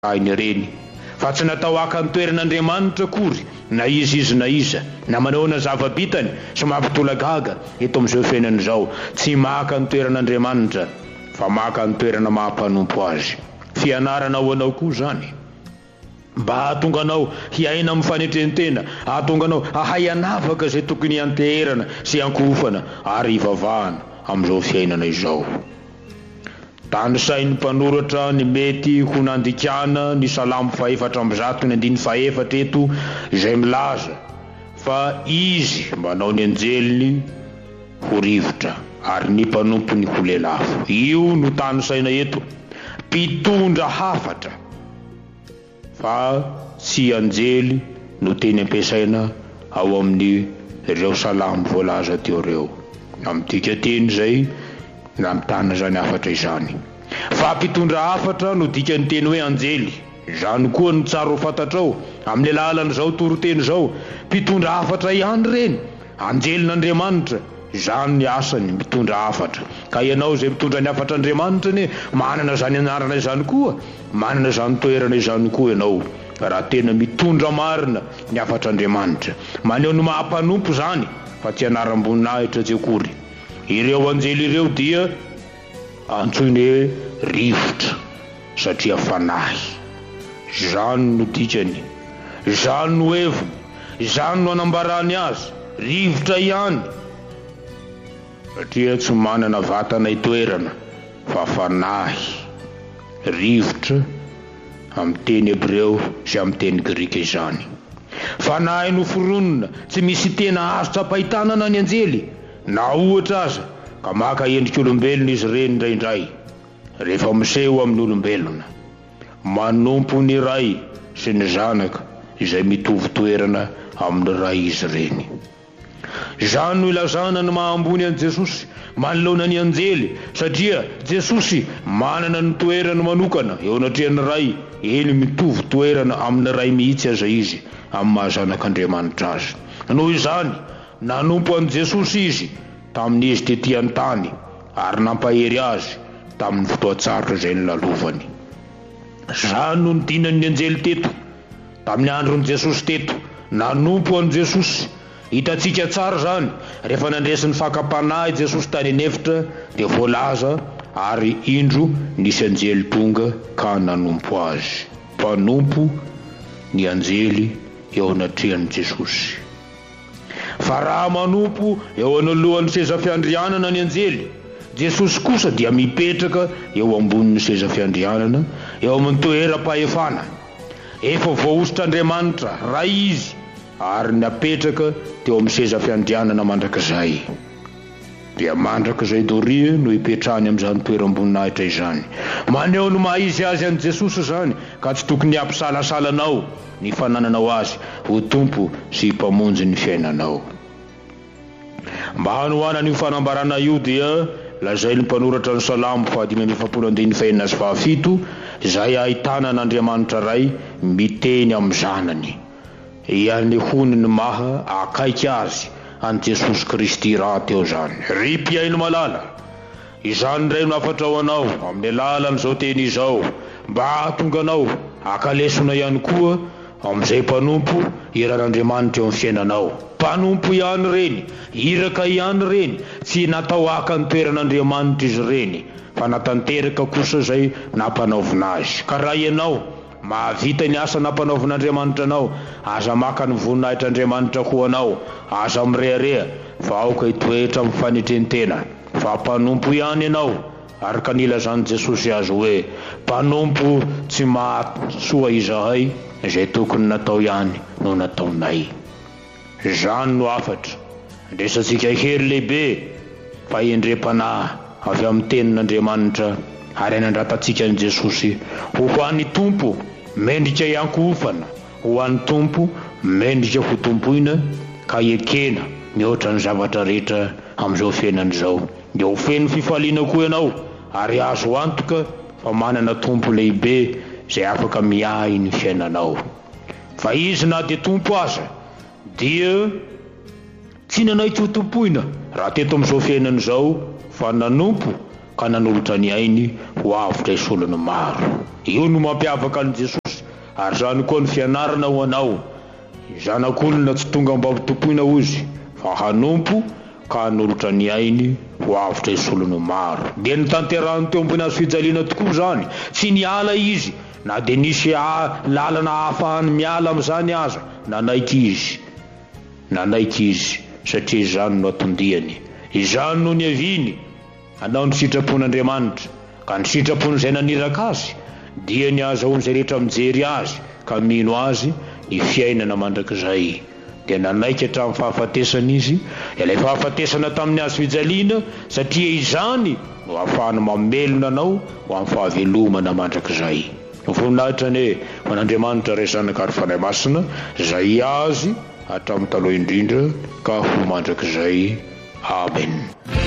ainy reny fa tsy natao aka ny toeran'Andriamanitra kory na izy na iza na manao zava-bitany sy mampitolagaga eto amin'izao fiainana izao tsy maka ny toeran'Andriamanitra fa maka ny toerana mahampanompo azy. Fianarana ho anao koa zany mba hahatonga anao hiaina amin'ny fanetrentena, hahatonga anao hahay hanavaka izay tokony hanteherana sy hankofana ary hivavahana amin'izao fiainana izao. Tany sain'ny mpanoratra ny mety ho nandikana ny Salamo 4:4 eto izay milaza fa izy manao ny anjeliny ho rivotra ary ny mpanompony ho lelafo. Io no tany saina eto, mpitondra hafatra fa tsy anjely no teny ampiasaina ao amin'ny ireo salamo voalaza teo reo. Amin'tika teny zay na mitana zany hafatra izany. Fa mpitondra hafatra no dikany teny hoe anjely. Izany koa no tsara ho fantatrao amin'ny alalan'izao toroteny zao, mpitondra hafatra ihany reny, anjelin'Andriamanitra. Izany ny asany mitondra hafatra. Ka ianao zay mitondra ny hafatr'Andriamanitra ne manana zany anarana izany koa, manana zany toerana izany koa ianao raha tena mitondra marina ny hafatr'Andriamanitra. Maneho ny mahampanompo zany fa tsy anaram-boninahitra tsy akory. Ireo anjely ireo dia antsoiny hoe rivotra satria fanahy. Zany no dikany, zany no heviny, zany no anambarany azy, rivotra ihany satria tsy manana vatana itoerana fa fanahy. Rivotra amin'ny teny Hebreo sy amin'ny teny Grika izany. Fanahy noforonina, tsy misy tena azo tsapahitana na ny anjely na ohatra aza ka maka endrik'olombelona izy reny indraindray rehefa miseho amin'ny olombelona. Manompo ny ray sy ny zanaka izay mitovy toerana amin'ny ray izy reny. Zany no ilazana ny mahambony an Jesosy manoloana ny anjely satria Jesosy manana ny toerana manokana eo anatrihan'ny ray, eny mitovy toerana amin'ny ray mihitsy aza izy amin'ny mahazanak'Andriamanitra azy. Noho izany nanompo an Jesosy izy tamin'izy tetỳ an-tany ary nampahery azy tamin'ny fotoa tsarotra izay nilalovany. Zany no nidinan'ny anjely teto tamin'ny andron'i Jesosy teto. Nanompo an Jesosy. Hitantsika tsara zany rehefa nandresy ny fakapanahy Jesosy tany anefitra dia voalaza ary indro nisy anjely tonga ka nanompo azy. Mpanompo ny anjely eo anatrihan'i Jesosy. Fa raha manompo eo anolohan'ny seza fiandrianana ny anjely, Jesosy kosa dia mipetraka eo ambonin'ny seza fiandrianana eo amin'ny toeram-pahefana. Efa voaositr'Andriamanitra ray izy ary napetraka teo amin'ny seza fiandrianana mandrakizay. Dia mandrakizay doria no hipetrahany amin'izany toeram-boninahitra izany. Maneho ny maha-izy azy an Jesosy zany ka tsy tokony hampisalasalanao ny fanananao azy ho tompo sy mpamonjy ny fiainanao. Mba hanohana ny fanambarana io dia lazay ny mpanoratra ny Salamo 5:7 izay ahitana an'Andriamanitra ray miteny amin'ny zanany ianehony ny maha akaiky azy an Jesosy Kristy raha teo zany. Ry mpiaino malala, izany indray no afatra ho anao amin'ny alalan'izao teny izao mba hahatonga anao akalesona ihany koa amin'izay mpanompo iran'Andriamanitra eo amin'ny fiainanao. Mpanompo ihany reny, iraka ihany reny, tsy natao aka ny toeran'Andriamanitra izy reny fa natanteraka kosa izay nampanaovina azy. Ka raha ianao mahavita ny asa nampanaovin'Andriamanitra anao, aza maka ny voninahitr'Andriamanitra ho anao, aza mirehareha fa aoka hitoetra amin'ny fanetrentena fa mpanompo ihany ianao. Ary ka nilazany Jesosy azy hoe mpanompo tsy mahasoa izahay, izay tokony natao ihany no nataonay. Zany no afatra andresantsika hery lehibe fa endrem-panahy avy amin'ny tenin'Andriamanitra ary nandratantsika an Jesosy ho an'ny tompo mendrika iankofana, ho an'ny tompo mendrika ho tompoina ka ekena mihoatra ny zavatra rehetra amin'izao fiainana izao. Dia ho feno fifaliana koa ianao ary azo antoka fa manana tompo lehibe izay afaka miahy ny fiainanao. Fa izy na dia tompo aza dia tsy nanaiky ho tompoina raha teto amin'izao fiainana izao fa nanompo ka nanolotra ny ainy ho avotra isolony maro. Io no mampiavaka an Jesosy, ary zany koa ny fianarana ho anao. Zanak'olona tsy tonga mba ho tompoina ozy, fa hanompo ka hanolotra ny ainy ho avotra isolony maro. Dia nitanterahany teo ambony hazo fijaliana tokoa zany, tsy niala izy, na dia nisy lalana ahafahany miala amin'izany aza, nanaiky izy satria izany no atondiany, izany no niaviny hanao ny sitrapon'Andriamanitra. Ka ny sitrapony izay naniraka azy dia ny azahoany izay rehetra mijery azy ka mino azy ny fiainana mandrakizay. Dia nanaiky hatramin'ny fahafatesana izy, ilay fahafatesana tamin'ny hazo fijaliana, satria izany no ahafahany mamelona anao ho amin'ny fahavelomana mandrakizay. Voninahitra ny ho an'Andriamanitra ray zanaka ary fanahy masina izay azy hatramin'ny taloha indrindra ka ho mandrakizay. Amen.